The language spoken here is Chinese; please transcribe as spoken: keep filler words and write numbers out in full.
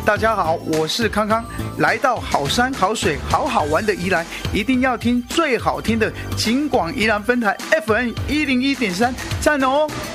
大家好，我是康康，来到好山好水好好玩的宜兰，一定要听最好听的景广宜兰分台 F M 一零一点三，赞哦！